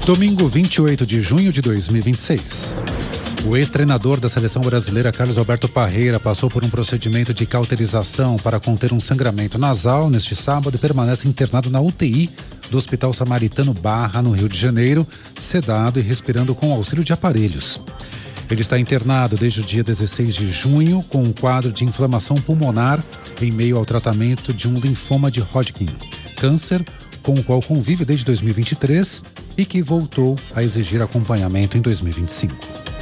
Domingo 28 de junho de 2026. O ex-treinador da seleção brasileira Carlos Alberto Parreira passou por um procedimento de cauterização para conter um sangramento nasal neste sábado e permanece internado na UTI do Hospital Samaritano Barra, no Rio de Janeiro, sedado e respirando com auxílio de aparelhos. Ele está internado desde o dia 16 de junho com um quadro de inflamação pulmonar em meio ao tratamento de um linfoma de Hodgkin, câncer com o qual convive desde 2023 e que voltou a exigir acompanhamento em 2025.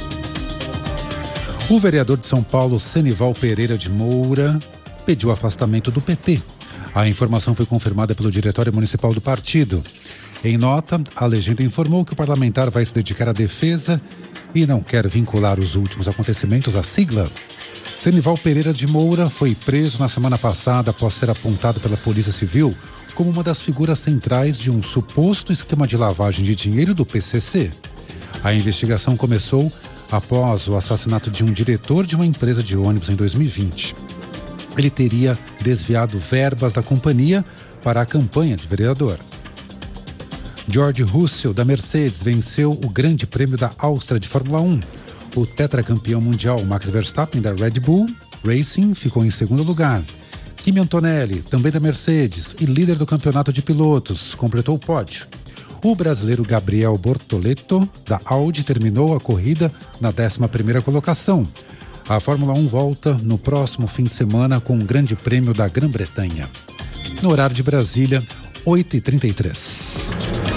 O vereador de São Paulo, Senival Pereira de Moura, pediu afastamento do PT. A informação foi confirmada pelo Diretório Municipal do partido. Em nota, a legenda informou que o parlamentar vai se dedicar à defesa e não quer vincular os últimos acontecimentos à sigla. Senival Pereira de Moura foi preso na semana passada após ser apontado pela Polícia Civil como uma das figuras centrais de um suposto esquema de lavagem de dinheiro do PCC. A investigação começou após o assassinato de um diretor de uma empresa de ônibus em 2020. Ele teria desviado verbas da companhia para a campanha de vereador. George Russell, da Mercedes, venceu o Grande Prêmio da Áustria de Fórmula 1. O tetracampeão mundial Max Verstappen, da Red Bull Racing, ficou em segundo lugar. Kimi Antonelli, também da Mercedes e líder do campeonato de pilotos, completou o pódio. O brasileiro Gabriel Bortoleto, da Audi, terminou a corrida na 11ª colocação. A Fórmula 1 volta no próximo fim de semana com o Grande Prêmio da Grã-Bretanha. No horário de Brasília, 8h33.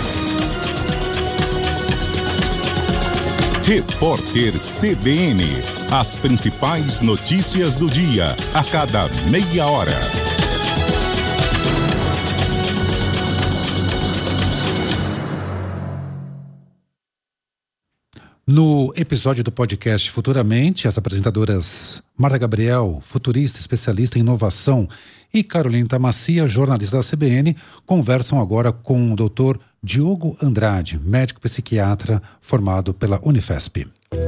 Repórter CBN. As principais notícias do dia, a cada meia hora. No episódio do podcast Futuramente, as apresentadoras Marta Gabriel, futurista, especialista em inovação, e Carolina Tamassia, jornalista da CBN, conversam agora com o Dr. Diogo Andrade, médico psiquiatra formado pela Unifesp.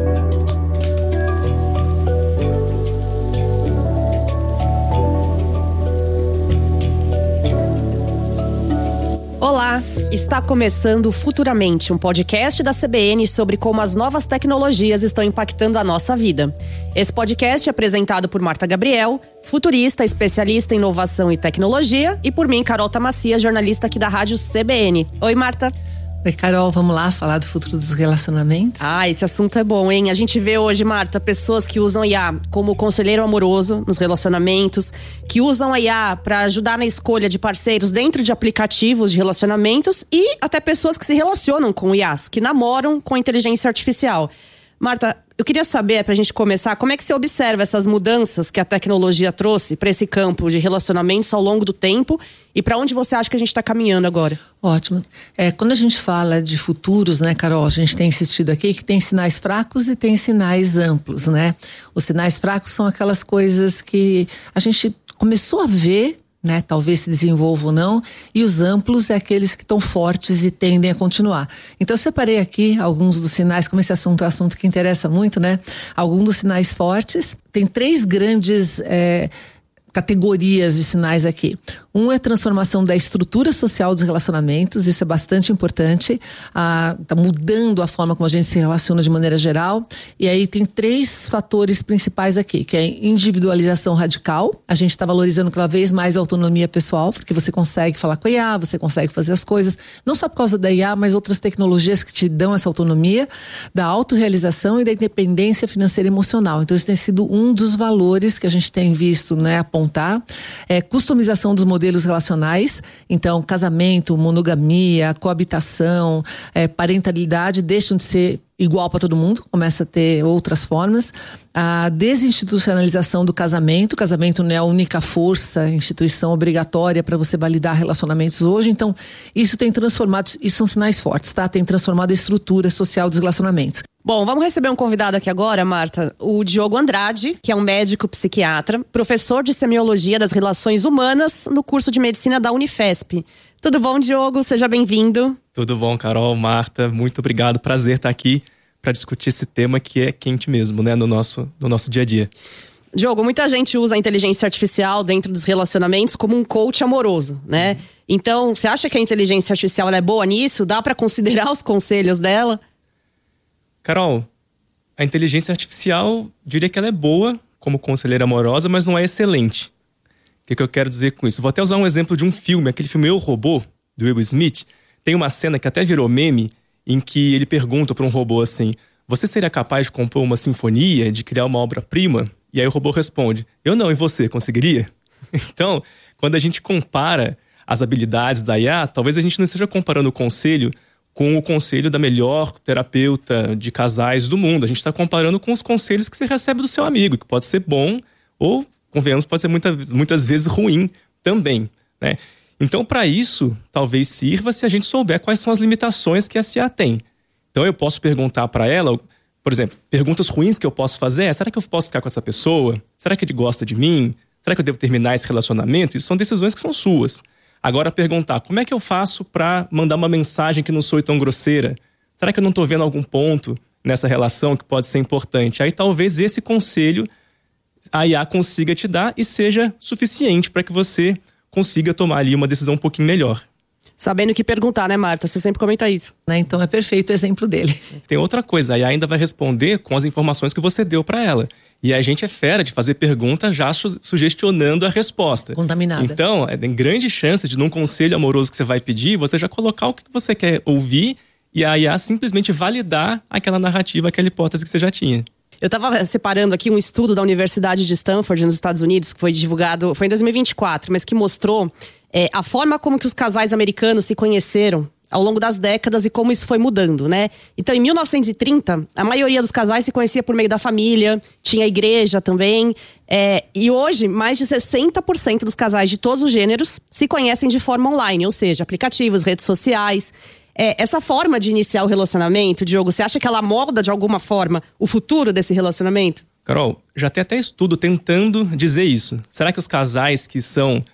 Olá, está começando Futuramente, um podcast da CBN sobre como as novas tecnologias estão impactando a nossa vida. Esse podcast é apresentado por Marta Gabriel, futurista, especialista em inovação e tecnologia, e por mim, Carol Tamassia, jornalista aqui da Rádio CBN. Oi, Marta. Oi, Carol, vamos lá falar do futuro dos relacionamentos? Esse assunto é bom, hein? A gente vê hoje, Marta, pessoas que usam IA como conselheiro amoroso nos relacionamentos, que usam a IA para ajudar na escolha de parceiros dentro de aplicativos de relacionamentos e até pessoas que se relacionam com IAs, que namoram com inteligência artificial. Marta, eu queria saber, pra gente começar, como é que você observa essas mudanças que a tecnologia trouxe para esse campo de relacionamentos ao longo do tempo e para onde você acha que a gente está caminhando agora? Ótimo. Quando a gente fala de futuros, né, Carol, a gente tem insistido aqui que tem sinais fracos e tem sinais amplos, né? Os sinais fracos são aquelas coisas que a gente começou a ver, né, talvez se desenvolva ou não, e os amplos é aqueles que estão fortes e tendem a continuar. Então eu separei aqui alguns dos sinais, como esse assunto é um assunto que interessa muito, né? Alguns dos sinais fortes. Tem 3 grandes categorias de sinais aqui. Um é a transformação da estrutura social dos relacionamentos, isso é bastante importante, tá mudando a forma como a gente se relaciona de maneira geral, e aí tem 3 fatores principais aqui, que é a individualização radical, a gente está valorizando cada vez mais a autonomia pessoal, porque você consegue falar com a IA, você consegue fazer as coisas, não só por causa da IA, mas outras tecnologias que te dão essa autonomia, da autorrealização e da independência financeira e emocional. Então isso tem sido um dos valores que a gente tem visto, né, apontar, customização dos modelos relacionais, então casamento, monogamia, coabitação, parentalidade deixam de ser igual para todo mundo, começa a ter outras formas. A desinstitucionalização do casamento. O casamento não é a única força, instituição obrigatória para você validar relacionamentos hoje. Então, isso tem transformado, isso são sinais fortes, tá? Tem transformado a estrutura social dos relacionamentos. Bom, vamos receber um convidado aqui agora, Marta, o Diogo Andrade, que é um médico psiquiatra, professor de semiologia das relações humanas no curso de medicina da Unifesp. Tudo bom, Diogo? Seja bem-vindo. Tudo bom, Carol, Marta, muito obrigado, prazer estar aqui para discutir esse tema que é quente mesmo, né, no nosso dia a dia. Diogo, muita gente usa a inteligência artificial dentro dos relacionamentos como um coach amoroso, né? Então, você acha que a inteligência artificial ela é boa nisso? Dá pra considerar os conselhos dela? Carol, a inteligência artificial, diria que ela é boa como conselheira amorosa, mas não é excelente. O que eu quero dizer com isso? Vou até usar um exemplo de um filme, aquele filme Eu, Robô, do Will Smith. Tem uma cena que até virou meme, em que ele pergunta para um robô assim: você seria capaz de compor uma sinfonia, de criar uma obra-prima? E aí o robô responde: eu não, e você, conseguiria? Então, quando a gente compara as habilidades da IA, talvez a gente não esteja comparando o conselho com o conselho da melhor terapeuta de casais do mundo. A gente está comparando com os conselhos que você recebe do seu amigo, que pode ser bom ou, convenhamos, pode ser muitas vezes ruim também, né? Então, para isso, talvez sirva se a gente souber quais são as limitações que a IA tem. Então, eu posso perguntar para ela, por exemplo, perguntas ruins que eu posso fazer: será que eu posso ficar com essa pessoa? Será que ele gosta de mim? Será que eu devo terminar esse relacionamento? Isso são decisões que são suas. Agora, perguntar: como é que eu faço para mandar uma mensagem que não soe tão grosseira? Será que eu não estou vendo algum ponto nessa relação que pode ser importante? Aí talvez esse conselho a IA consiga te dar e seja suficiente para que você consiga tomar ali uma decisão um pouquinho melhor. Sabendo o que perguntar, né, Marta? Você sempre comenta isso. Então é perfeito o exemplo dele. Tem outra coisa, a IA ainda vai responder com as informações que você deu para ela. E a gente é fera de fazer perguntas já sugestionando a resposta. Contaminada. Então, tem grande chance de, num conselho amoroso que você vai pedir, você já colocar o que você quer ouvir e a IA simplesmente validar aquela narrativa, aquela hipótese que você já tinha. Eu estava separando aqui um estudo da Universidade de Stanford, nos Estados Unidos, que foi divulgado, foi em 2024, mas que mostrou a forma como que os casais americanos se conheceram ao longo das décadas e como isso foi mudando, né? Então, em 1930, a maioria dos casais se conhecia por meio da família, tinha igreja também. E hoje, mais de 60% dos casais de todos os gêneros se conhecem de forma online, ou seja, aplicativos, redes sociais. Essa forma de iniciar o relacionamento, Diogo, você acha que ela molda de alguma forma o futuro desse relacionamento? Carol, já tem até estudo tentando dizer isso. Será que os casais que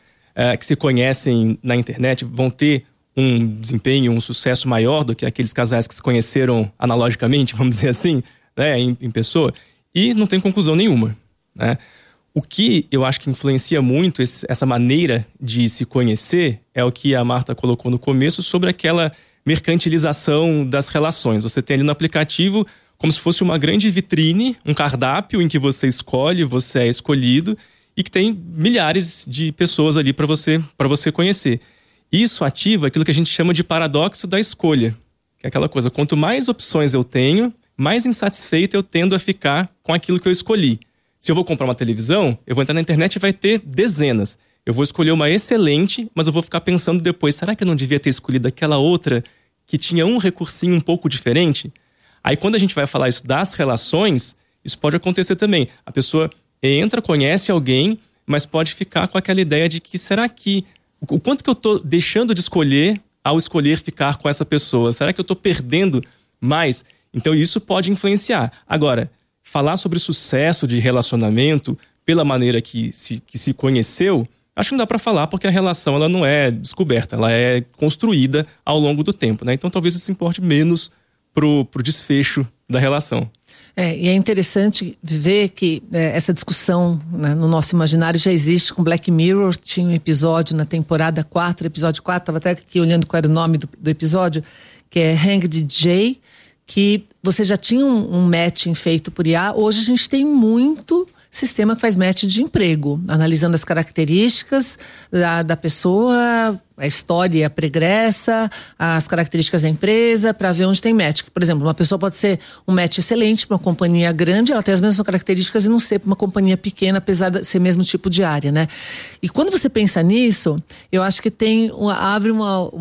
se conhecem na internet vão ter um desempenho, um sucesso maior do que aqueles casais que se conheceram analogicamente, vamos dizer assim, né, em pessoa? E não tem conclusão nenhuma, né? O que eu acho que influencia muito essa maneira de se conhecer é o que a Marta colocou no começo sobre aquela mercantilização das relações. Você tem ali no aplicativo como se fosse uma grande vitrine, um cardápio em que você escolhe, você é escolhido e que tem milhares de pessoas ali para você conhecer. Isso ativa aquilo que a gente chama de paradoxo da escolha, que é aquela coisa: quanto mais opções eu tenho, mais insatisfeito eu tendo a ficar com aquilo que eu escolhi. Se eu vou comprar uma televisão, eu vou entrar na internet e vai ter dezenas. Eu vou escolher uma excelente, mas eu vou ficar pensando depois: será que eu não devia ter escolhido aquela outra que tinha um recursinho um pouco diferente? Aí quando a gente vai falar isso das relações, isso pode acontecer também. A pessoa entra, conhece alguém, mas pode ficar com aquela ideia de que será que... o quanto que eu tô deixando de escolher ao escolher ficar com essa pessoa? Será que eu tô perdendo mais? Então isso pode influenciar. Agora, falar sobre sucesso de relacionamento pela maneira que se conheceu, acho que não dá para falar, porque a relação ela não é descoberta, ela é construída ao longo do tempo, né? Então talvez isso importe menos pro desfecho da relação. E é interessante ver que essa discussão, né, no nosso imaginário já existe com Black Mirror. Tinha um episódio na temporada 4, episódio 4, estava até aqui olhando qual era o nome do episódio, que é Hanged Jay, que você já tinha um matching feito por IA. Hoje a gente tem muito sistema que faz match de emprego, analisando as características da pessoa, a história pregressa, as características da empresa, para ver onde tem match. Por exemplo, uma pessoa pode ser um match excelente para uma companhia grande, ela tem as mesmas características, e não ser para uma companhia pequena, apesar de ser o mesmo tipo de área, né? E quando você pensa nisso, eu acho que abre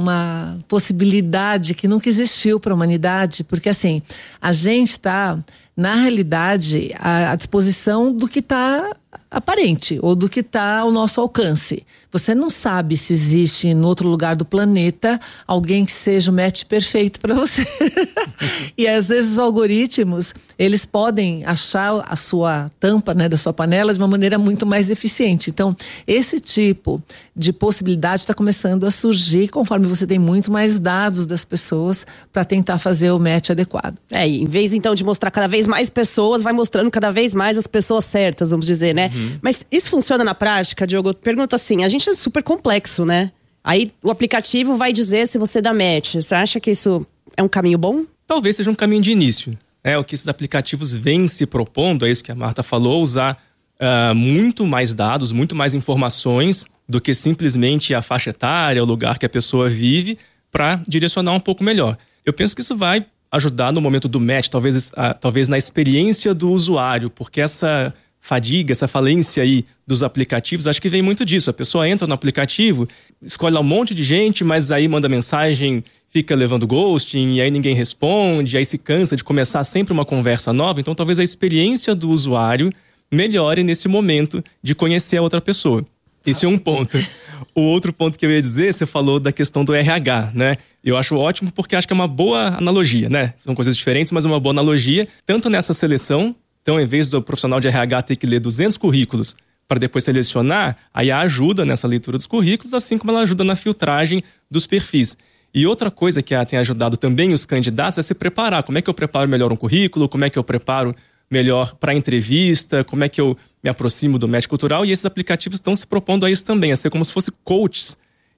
uma possibilidade que nunca existiu para a humanidade, porque assim, a gente está, na realidade, à disposição do que está aparente, ou do que está ao nosso alcance. Você não sabe se existe em outro lugar do planeta alguém que seja o match perfeito para você. E às vezes os algoritmos, eles podem achar a sua tampa, né, da sua panela de uma maneira muito mais eficiente. Então, esse tipo de possibilidade está começando a surgir conforme você tem muito mais dados das pessoas para tentar fazer o match adequado. Em vez então de mostrar cada vez mais pessoas, vai mostrando cada vez mais as pessoas certas, vamos dizer, né? né? Mas isso funciona na prática, Diogo? Pergunta assim, a gente é super complexo, né? Aí o aplicativo vai dizer se você dá match. Você acha que isso é um caminho bom? Talvez seja um caminho de início. O que esses aplicativos vêm se propondo, é isso que a Marta falou, usar muito mais dados, muito mais informações do que simplesmente a faixa etária, o lugar que a pessoa vive, para direcionar um pouco melhor. Eu penso que isso vai ajudar no momento do match, talvez na experiência do usuário, porque essa fadiga, essa falência aí dos aplicativos, acho que vem muito disso. A pessoa entra no aplicativo, escolhe lá um monte de gente, mas aí manda mensagem, fica levando ghosting, e aí ninguém responde, aí se cansa de começar sempre uma conversa nova. Então talvez a experiência do usuário melhore nesse momento de conhecer a outra pessoa. Esse é um ponto. O outro ponto que eu ia dizer, você falou da questão do RH, né? Eu acho ótimo porque acho que é uma boa analogia, né? São coisas diferentes, mas é uma boa analogia, tanto nessa seleção. Então, em vez do profissional de RH ter que ler 200 currículos para depois selecionar, a IA ajuda nessa leitura dos currículos, assim como ela ajuda na filtragem dos perfis. E outra coisa que a IA tem ajudado também os candidatos é se preparar. Como é que eu preparo melhor um currículo? Como é que eu preparo melhor para a entrevista? Como é que eu me aproximo do match cultural? E esses aplicativos estão se propondo a isso também, a ser como se fossem coaches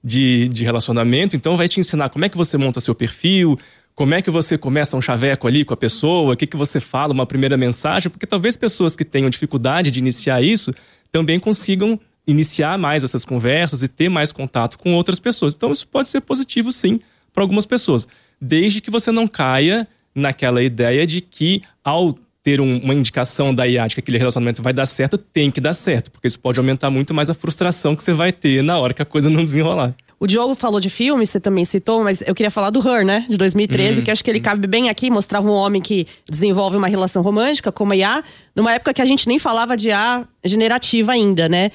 de relacionamento. Então, vai te ensinar como é que você monta seu perfil, como é que você começa um chaveco ali com a pessoa, o que você fala, uma primeira mensagem, porque talvez pessoas que tenham dificuldade de iniciar isso também consigam iniciar mais essas conversas e ter mais contato com outras pessoas. Então, isso pode ser positivo, sim, para algumas pessoas, desde que você não caia naquela ideia de que, ao ter uma indicação da IA de que aquele relacionamento vai dar certo, tem que dar certo, porque isso pode aumentar muito mais a frustração que você vai ter na hora que a coisa não desenrolar. O Diogo falou de filme, você também citou, mas eu queria falar do Her, né? De 2013, que acho que ele cabe bem aqui. Mostrava um homem que desenvolve uma relação romântica com uma IA, numa época que a gente nem falava de IA generativa ainda, né?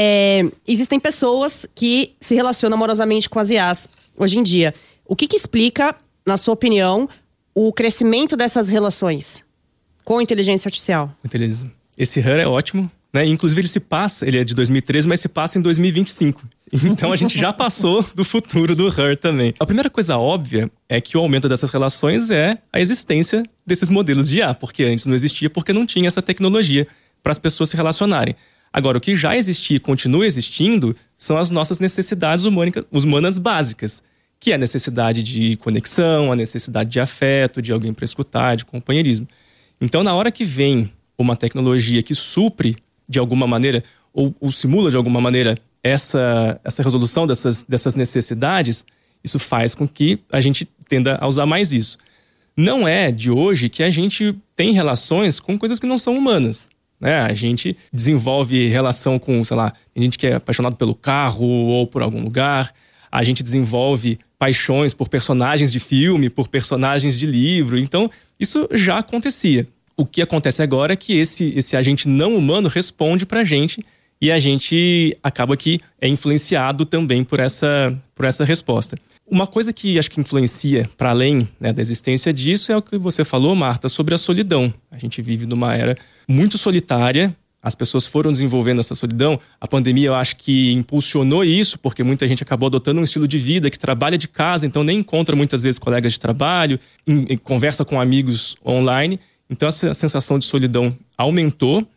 Existem pessoas que se relacionam amorosamente com as IAs hoje em dia. O que explica, na sua opinião, o crescimento dessas relações com inteligência artificial? Esse Her é ótimo, né? Inclusive ele é de 2013, mas se passa em 2025. Então a gente já passou do futuro do Her também. A primeira coisa óbvia é que o aumento dessas relações é a existência desses modelos de IA, porque antes não existia, porque não tinha essa tecnologia para as pessoas se relacionarem. Agora, o que já existia e continua existindo são as nossas necessidades humanas básicas, que é a necessidade de conexão, a necessidade de afeto, de alguém para escutar, de companheirismo. Então, na hora que vem uma tecnologia que supre de alguma maneira, ou simula de alguma maneira, essa resolução dessas necessidades, isso faz com que a gente tenda a usar mais isso. Não é de hoje que a gente tem relações com coisas que não são humanas, né? A gente desenvolve relação com, sei lá, a gente que é apaixonado pelo carro ou por algum lugar, a gente desenvolve paixões por personagens de filme, por personagens de livro. Então, isso já acontecia. O que acontece agora é que esse agente não humano responde pra gente e a gente acaba que é influenciado também por essa resposta. Uma coisa que acho que influencia para além, né, da existência disso é o que você falou, Marta, sobre a solidão. A gente vive numa era muito solitária, as pessoas foram desenvolvendo essa solidão. A pandemia eu acho que impulsionou isso, porque muita gente acabou adotando um estilo de vida que trabalha de casa, então nem encontra muitas vezes colegas de trabalho, conversa com amigos online. Então essa sensação de solidão aumentou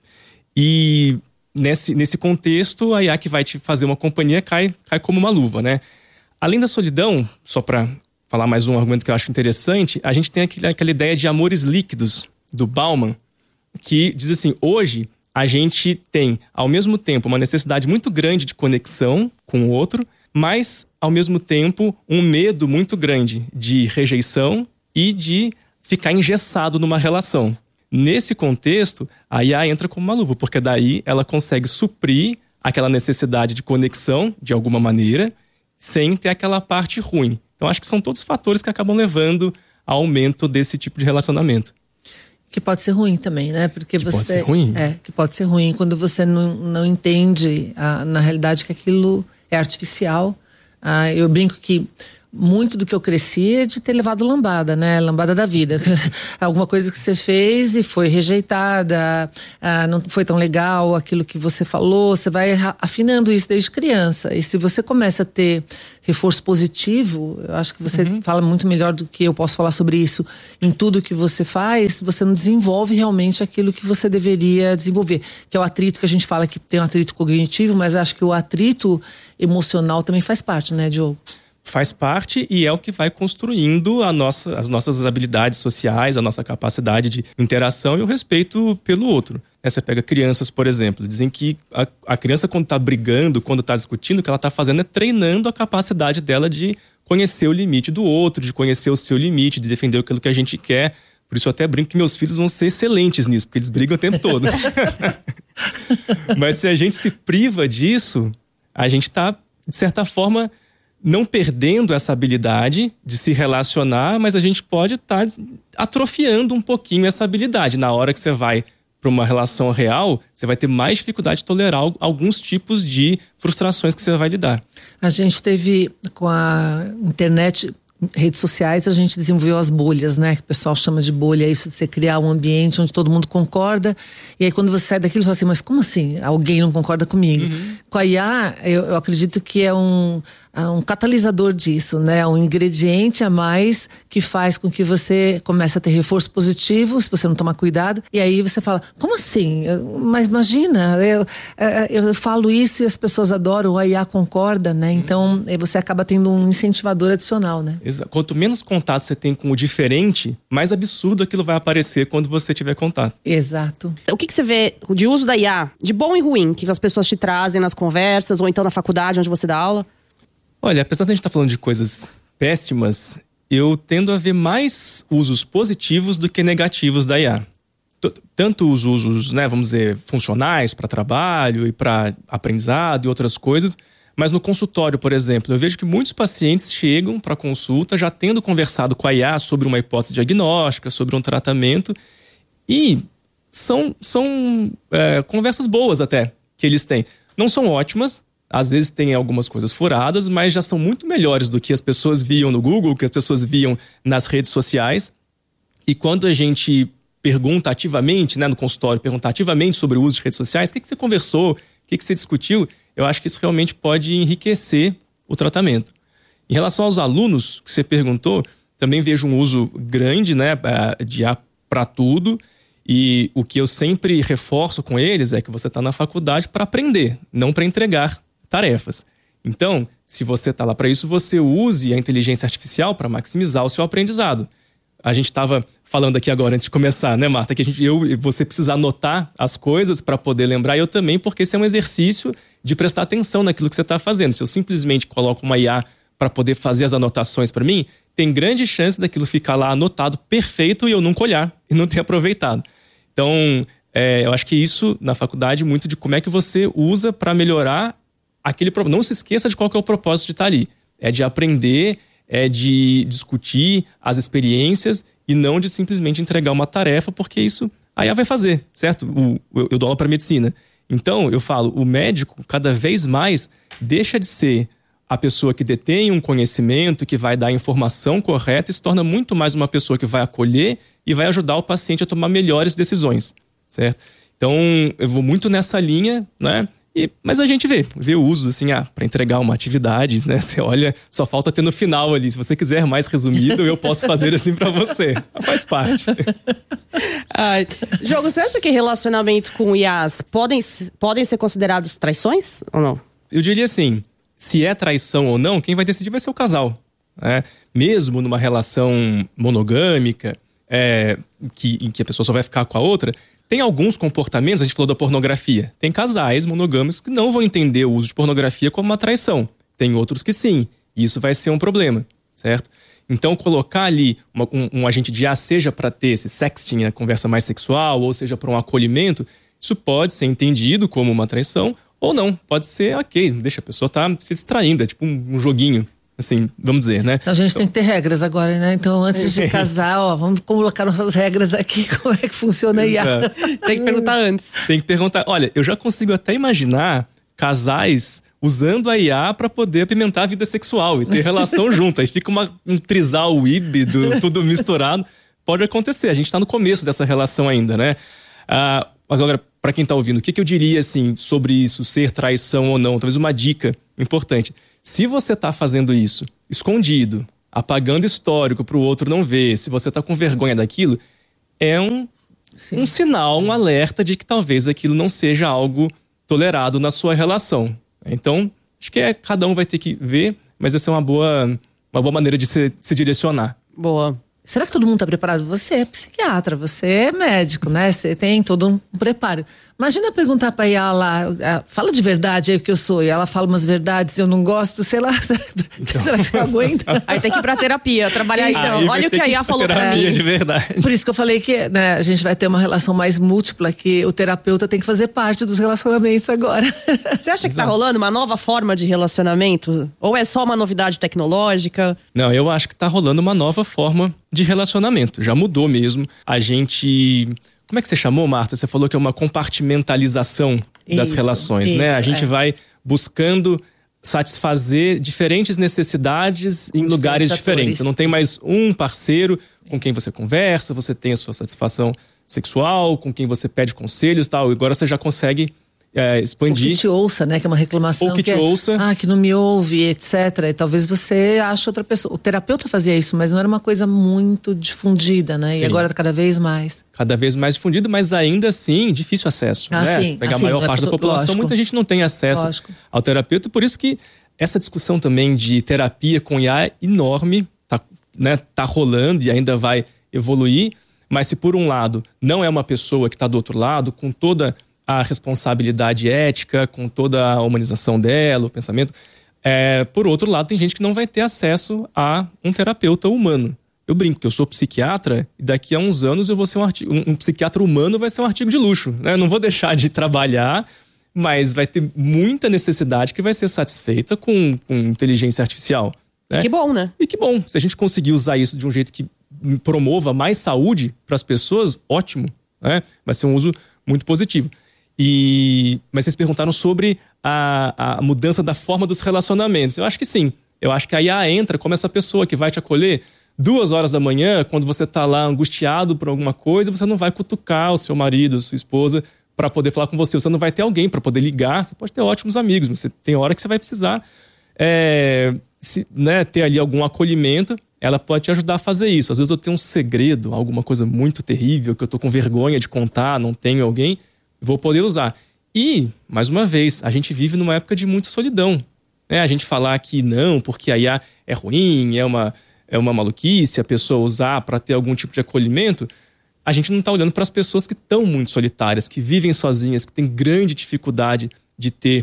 e nesse contexto a IA que vai te fazer uma companhia cai como uma luva, né? Além da solidão, só para falar mais um argumento que eu acho interessante, a gente tem aquela ideia de amores líquidos do Bauman, que diz assim, hoje a gente tem ao mesmo tempo uma necessidade muito grande de conexão com o outro, mas ao mesmo tempo um medo muito grande de rejeição e de ficar engessado numa relação. Nesse contexto, a IA entra como uma luva, porque daí ela consegue suprir aquela necessidade de conexão, de alguma maneira, sem ter aquela parte ruim. Então, acho que são todos fatores que acabam levando ao aumento desse tipo de relacionamento. Que pode ser ruim também, né? Porque pode ser ruim. Que pode ser ruim quando você não entende, na realidade, que aquilo é artificial. Eu brinco que muito do que eu cresci é de ter levado lambada, né? Lambada da vida. Alguma coisa que você fez e foi rejeitada, não foi tão legal aquilo que você falou, você vai afinando isso desde criança. E se você começa a ter reforço positivo, eu acho que você fala muito melhor do que eu posso falar sobre isso em tudo que você faz, você não desenvolve realmente aquilo que você deveria desenvolver, que é o atrito que a gente fala que tem um atrito cognitivo, mas acho que o atrito emocional também faz parte, né, Diogo? Faz parte e é o que vai construindo as nossas habilidades sociais, a nossa capacidade de interação e o respeito pelo outro. Você pega crianças, por exemplo, dizem que a criança quando está brigando, quando está discutindo, o que ela está fazendo é treinando a capacidade dela de conhecer o limite do outro, de conhecer o seu limite, de defender aquilo que a gente quer. Por isso eu até brinco que meus filhos vão ser excelentes nisso, porque eles brigam o tempo todo. Mas se a gente se priva disso, a gente está, de certa forma, não perdendo essa habilidade de se relacionar, mas a gente pode estar atrofiando um pouquinho essa habilidade. Na hora que você vai para uma relação real, você vai ter mais dificuldade de tolerar alguns tipos de frustrações que você vai lidar. A gente teve, com a internet, redes sociais, a gente desenvolveu as bolhas, né? Que o pessoal chama de bolha, isso de você criar um ambiente onde todo mundo concorda. E aí quando você sai daquilo, você fala assim, mas como assim? Alguém não concorda comigo? Com a IA, eu acredito que é um catalisador disso, né? Um ingrediente a mais que faz com que você comece a ter reforço positivo, se você não tomar cuidado. E aí você fala, como assim? Mas imagina, eu falo isso e as pessoas adoram, a IA concorda, né? Então você acaba tendo um incentivador adicional, né? Quanto menos contato você tem com o diferente, mais absurdo aquilo vai aparecer quando você tiver contato. Exato. O que você vê de uso da IA, de bom e ruim, que as pessoas te trazem nas conversas ou então na faculdade onde você dá aula? Olha, apesar de a gente estar falando de coisas péssimas, eu tendo a ver mais usos positivos do que negativos da IA. Tanto os usos, né, vamos dizer, funcionais para trabalho e para aprendizado e outras coisas, mas no consultório, por exemplo, eu vejo que muitos pacientes chegam para consulta já tendo conversado com a IA sobre uma hipótese diagnóstica, sobre um tratamento, e são conversas boas até que eles têm. Não são ótimas, às vezes tem algumas coisas furadas, mas já são muito melhores do que as pessoas viam no Google, que as pessoas viam nas redes sociais. E quando a gente pergunta ativamente, né, no consultório, pergunta ativamente sobre o uso de redes sociais, o que você conversou, o que você discutiu, eu acho que isso realmente pode enriquecer o tratamento. Em relação aos alunos que você perguntou, também vejo um uso grande, né, de IA para tudo. E o que eu sempre reforço com eles é que você está na faculdade para aprender, não para entregar tarefas. Então, se você está lá para isso, você use a inteligência artificial para maximizar o seu aprendizado. A gente estava falando aqui agora, antes de começar, né, Marta? Que você precisa anotar as coisas para poder lembrar, e eu também, porque esse é um exercício de prestar atenção naquilo que você está fazendo. Se eu simplesmente coloco uma IA para poder fazer as anotações para mim, tem grande chance daquilo ficar lá anotado perfeito e eu nunca olhar e não ter aproveitado. Então, eu acho que isso, na faculdade, muito de como é que você usa para melhorar aquele problema. Não se esqueça de qual que é o propósito de estar ali. É de aprender, é de discutir as experiências e não de simplesmente entregar uma tarefa, porque isso a IA vai fazer, certo? Eu dou aula para medicina. Então, eu falo, o médico, cada vez mais, deixa de ser a pessoa que detém um conhecimento, que vai dar a informação correta e se torna muito mais uma pessoa que vai acolher e vai ajudar o paciente a tomar melhores decisões, certo? Então, eu vou muito nessa linha, né? Mas a gente vê o uso, assim, para entregar uma atividade, né? Você olha, só falta ter no final ali. Se você quiser mais resumido, eu posso fazer assim para você. Faz parte. Ai. Diogo, você acha que relacionamento com IAs podem ser considerados traições ou não? Eu diria assim, se é traição ou não, quem vai decidir vai ser o casal, né? Mesmo numa relação monogâmica, em que a pessoa só vai ficar com a outra, tem alguns comportamentos, a gente falou da pornografia. Tem casais monogâmicos que não vão entender o uso de pornografia como uma traição. Tem outros que sim. E isso vai ser um problema, certo? Então, colocar ali um agente de IA, seja para ter esse sexting, a conversa mais sexual, ou seja para um acolhimento, isso pode ser entendido como uma traição, ou não. Pode ser, ok, deixa a pessoa estar se distraindo, é tipo um joguinho. Assim, vamos dizer, né? A gente tem que ter regras agora, né? Então, antes de casar, vamos colocar nossas regras aqui, como é que funciona a IA. Tem que perguntar antes. Tem que perguntar. Olha, eu já consigo até imaginar casais usando a IA para poder apimentar a vida sexual e ter relação junto. Aí fica um trisal híbrido, tudo misturado. Pode acontecer, a gente está no começo dessa relação ainda, né? Agora, para quem está ouvindo, o que eu diria assim, sobre isso, ser traição ou não? Talvez uma dica importante. Se você está fazendo isso escondido, apagando histórico para o outro não ver, se você está com vergonha daquilo, é um sinal, um alerta de que talvez aquilo não seja algo tolerado na sua relação. Então, acho que cada um vai ter que ver, mas essa é uma boa maneira de se direcionar. Boa. Será que todo mundo está preparado? Você é psiquiatra, você é médico, né? Você tem todo um preparo. Imagina perguntar pra IA lá, fala de verdade aí o que eu sou. E ela fala umas verdades, eu não gosto, sei lá. Será que você aguenta? Aí tem que ir pra terapia, trabalhar então. Olha o que a IA falou pra mim. De verdade. Por isso que eu falei que, né, a gente vai ter uma relação mais múltipla, que o terapeuta tem que fazer parte dos relacionamentos agora. Você acha que tá rolando uma nova forma de relacionamento? Ou é só uma novidade tecnológica? Não, eu acho que tá rolando uma nova forma de relacionamento. Já mudou mesmo. A gente... Como é que você chamou, Marta? Você falou que é uma compartimentalização das relações, né? A gente vai buscando satisfazer diferentes necessidades em lugares diferentes. Você não tem mais um parceiro com quem você conversa, você tem a sua satisfação sexual, com quem você pede conselhos e tal. Agora você já consegue expandir. Ou que te ouça, né? Que é uma reclamação. Ou que te ouça. Que não me ouve, etc. E talvez você ache outra pessoa. O terapeuta fazia isso, mas não era uma coisa muito difundida, né? Sim. E agora cada vez mais. Cada vez mais difundido, mas ainda assim, difícil acesso. Né? Se pegar a maior parte da população, lógico, muita gente não tem acesso ao terapeuta. Por isso que essa discussão também de terapia com IA é enorme, tá rolando e ainda vai evoluir. Mas se por um lado não é uma pessoa que está do outro lado, com toda a responsabilidade ética, com toda a humanização dela, o pensamento. Por outro lado, tem gente que não vai ter acesso a um terapeuta humano. Eu brinco que eu sou psiquiatra e daqui a uns anos eu vou ser um psiquiatra humano vai ser um artigo de luxo. Né? Eu não vou deixar de trabalhar, mas vai ter muita necessidade que vai ser satisfeita com inteligência artificial. Né? Que bom, né? E que bom. Se a gente conseguir usar isso de um jeito que promova mais saúde para as pessoas, ótimo. Né? Vai ser um uso muito positivo. Mas vocês perguntaram sobre a mudança da forma dos relacionamentos. Eu acho que sim. Eu acho que a IA entra como essa pessoa que vai te acolher 2 horas da manhã, quando você tá lá angustiado por alguma coisa, você não vai cutucar o seu marido, a sua esposa, para poder falar com você. Você não vai ter alguém para poder ligar. Você pode ter ótimos amigos, mas tem hora que você vai precisar ter ali algum acolhimento. Ela pode te ajudar a fazer isso. Às vezes eu tenho um segredo, alguma coisa muito terrível, que eu tô com vergonha de contar, não tenho alguém... Vou poder usar. E, mais uma vez, a gente vive numa época de muita solidão. Né? A gente falar que não, porque a IA é ruim, é uma maluquice, a pessoa usar para ter algum tipo de acolhimento, a gente não está olhando para as pessoas que estão muito solitárias, que vivem sozinhas, que têm grande dificuldade de ter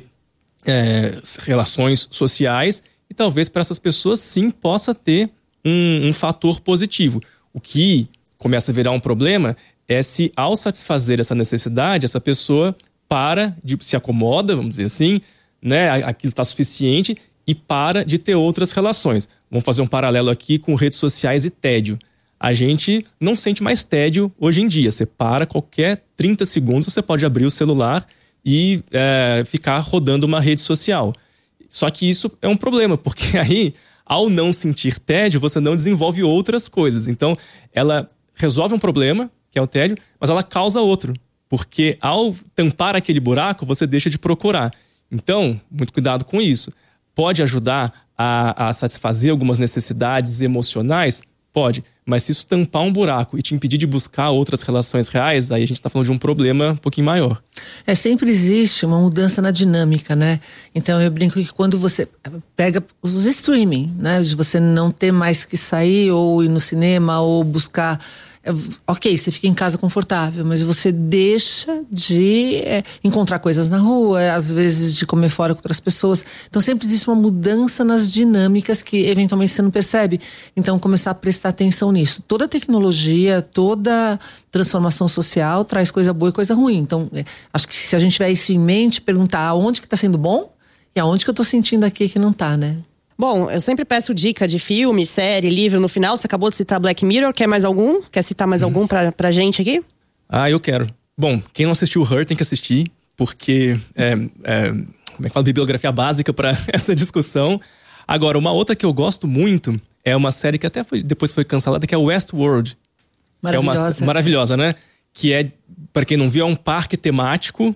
relações sociais, e talvez para essas pessoas sim possa ter um fator positivo. O que começa a virar um problema é se, ao satisfazer essa necessidade, essa pessoa se acomoda, vamos dizer assim, né? Aquilo está suficiente e para de ter outras relações. Vamos fazer um paralelo aqui com redes sociais e tédio. A gente não sente mais tédio hoje em dia. Você para, qualquer 30 segundos você pode abrir o celular e ficar rodando uma rede social. Só que isso é um problema, porque aí, ao não sentir tédio, você não desenvolve outras coisas. Então, ela resolve um problema, que é o tédio, mas ela causa outro. Porque ao tampar aquele buraco, você deixa de procurar. Então, muito cuidado com isso. Pode ajudar a satisfazer algumas necessidades emocionais? Pode. Mas se isso tampar um buraco e te impedir de buscar outras relações reais, aí a gente está falando de um problema um pouquinho maior. Sempre existe uma mudança na dinâmica, né? Então eu brinco que quando você pega os streaming, né? De você não ter mais que sair ou ir no cinema ou buscar... Ok, você fica em casa confortável, mas você deixa de encontrar coisas na rua, às vezes de comer fora com outras pessoas. Então sempre existe uma mudança nas dinâmicas que eventualmente você não percebe. Então começar a prestar atenção nisso. Toda tecnologia, toda transformação social traz coisa boa e coisa ruim. Então acho que se a gente tiver isso em mente, perguntar aonde que está sendo bom e aonde que eu estou sentindo aqui que não está, né? Bom, eu sempre peço dica de filme, série, livro no final. Você acabou de citar Black Mirror, quer mais algum? Quer citar mais algum pra gente aqui? Eu quero. Bom, quem não assistiu Her tem que assistir, porque bibliografia básica para essa discussão. Agora, uma outra que eu gosto muito é uma série que até depois foi cancelada, que é Westworld. Maravilhosa. Que é maravilhosa, né? Que é, para quem não viu, é um parque temático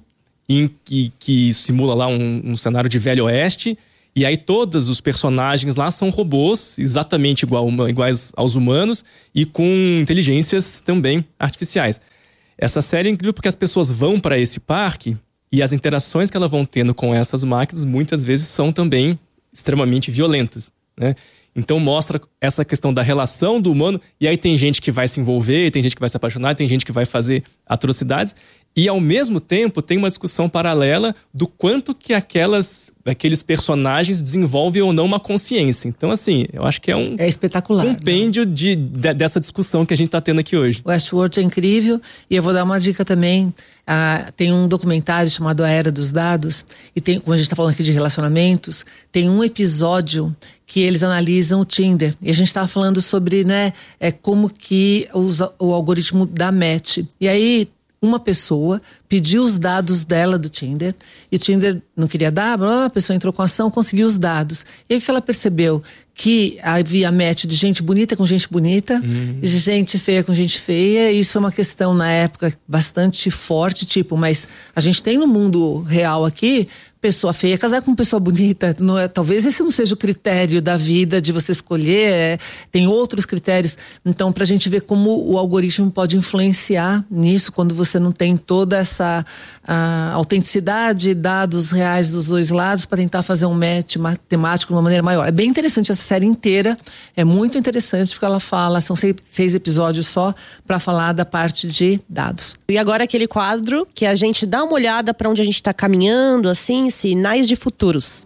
que simula lá um cenário de Velho Oeste. E aí todos os personagens lá são robôs, exatamente iguais aos humanos e com inteligências também artificiais. Essa série é incrível porque as pessoas vão para esse parque e as interações que elas vão tendo com essas máquinas muitas vezes são também extremamente violentas, né? Então mostra essa questão da relação do humano, e aí tem gente que vai se envolver, tem gente que vai se apaixonar, tem gente que vai fazer atrocidades, e ao mesmo tempo tem uma discussão paralela do quanto que aqueles personagens desenvolvem ou não uma consciência. Então assim, eu acho que é espetacular, compêndio dessa discussão que a gente está tendo aqui hoje. Westworld é incrível, e eu vou dar uma dica também. Tem um documentário chamado A Era dos Dados, e como a gente está falando aqui de relacionamentos, tem um episódio que eles analisam o Tinder. E a gente estava falando sobre, né, como que o algoritmo dá match. E aí, uma pessoa pediu os dados dela do Tinder, e o Tinder não queria dar, a pessoa entrou com a ação, conseguiu os dados. E aí o que ela percebeu? Que havia match de gente bonita com gente bonita, de gente feia com gente feia. Isso é uma questão, na época, bastante forte, mas a gente tem no mundo real aqui pessoa feia casar com pessoa bonita. Talvez esse não seja o critério da vida de você escolher, tem outros critérios. Então, pra gente ver como o algoritmo pode influenciar nisso, quando você não tem toda essa autenticidade, dados reais dos dois lados, para tentar fazer um match matemático de uma maneira maior. É bem interessante essa série inteira, é muito interessante, porque ela fala, são 6 episódios só, para falar da parte de dados. E agora aquele quadro que a gente dá uma olhada para onde a gente está caminhando, assim, sinais de futuros.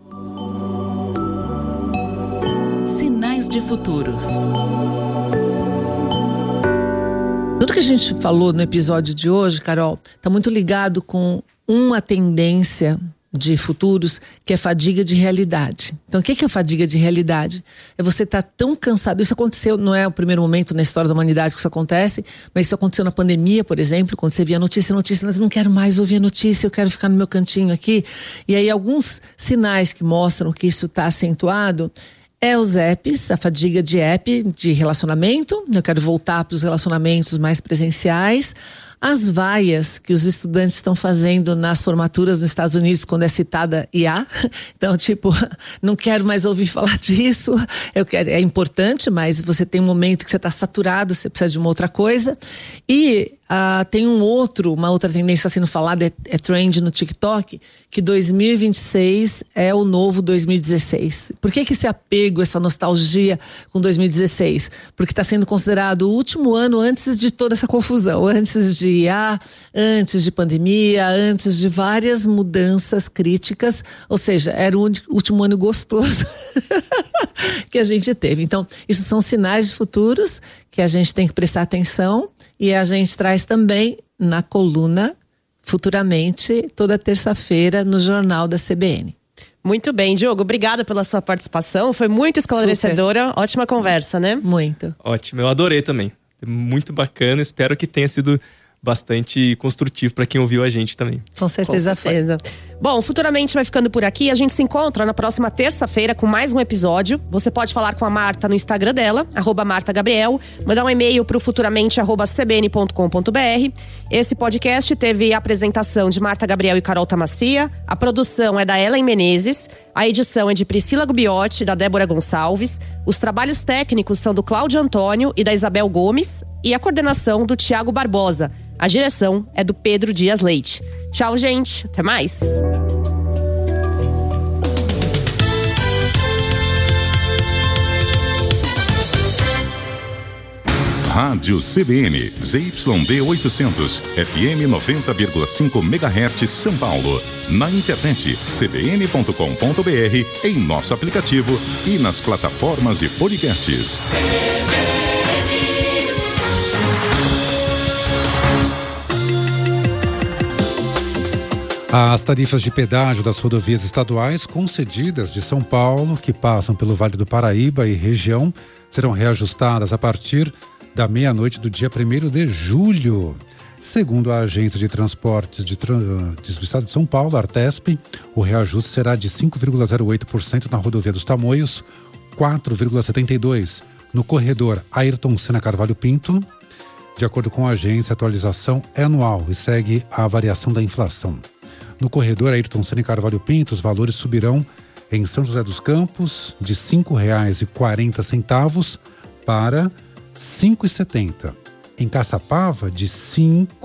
Sinais de futuros. Tudo que a gente falou no episódio de hoje, Carol, está muito ligado com uma tendência de futuros, que é fadiga de realidade. Então, o que é fadiga de realidade? É você estar tão cansado. Isso aconteceu, não é o primeiro momento na história da humanidade que isso acontece, mas isso aconteceu na pandemia, por exemplo, quando você via notícia, mas não quero mais ouvir a notícia, eu quero ficar no meu cantinho aqui. E aí, alguns sinais que mostram que isso está acentuado é os apps, a fadiga de app, de relacionamento. Eu quero voltar para os relacionamentos mais presenciais. As vaias que os estudantes estão fazendo nas formaturas nos Estados Unidos quando é citada IA. Então, não quero mais ouvir falar disso. É importante, mas você tem um momento que você está saturado, você precisa de uma outra coisa. E tem uma outra tendência sendo falada, é trend no TikTok, que 2026 é o novo 2016. Por que esse apego, essa nostalgia com 2016? Porque está sendo considerado o último ano antes de toda essa confusão, antes de IA, antes de pandemia, antes de várias mudanças críticas, ou seja, era o último ano gostoso que a gente teve. Então, isso são sinais de futuros que a gente tem que prestar atenção, e a gente traz também na coluna futuramente, toda terça-feira, no Jornal da CBN. Muito bem, Diogo, obrigada pela sua participação, foi muito esclarecedora. Super. Ótima conversa, né? Muito. Ótimo, eu adorei também, muito bacana, espero que tenha sido bastante construtivo para quem ouviu a gente também. Com certeza. Bom, futuramente vai ficando por aqui. A gente se encontra na próxima terça-feira com mais um episódio. Você pode falar com a Marta no Instagram dela, @MartaGabriel, mandar um e-mail para o futuramente@cbn.com.br. Esse podcast teve a apresentação de Marta Gabriel e Carol Tamassia. A produção é da Ellen Menezes. A edição é de Priscila Gubiotti e da Débora Gonçalves. Os trabalhos técnicos são do Cláudio Antônio e da Isabel Gomes. E a coordenação do Tiago Barbosa. A direção é do Pedro Dias Leite. Tchau, gente. Até mais. Rádio CBN, ZYD 800, FM 90,5 MHz, São Paulo. Na internet, cbn.com.br, em nosso aplicativo e nas plataformas de podcasts. As tarifas de pedágio das rodovias estaduais concedidas de São Paulo, que passam pelo Vale do Paraíba e região, serão reajustadas a partir da meia-noite do dia 1º de julho. Segundo a Agência de Transportes do Estado de São Paulo, a Artesp, o reajuste será de 5,08% na rodovia dos Tamoios, 4,72% no corredor Ayrton Senna Carvalho Pinto. De acordo com a agência, a atualização é anual e segue a variação da inflação. No corredor Ayrton Senna Carvalho Pinto, os valores subirão em São José dos Campos de R$ 5,40 para R$ 5,70. Em Caçapava, de R$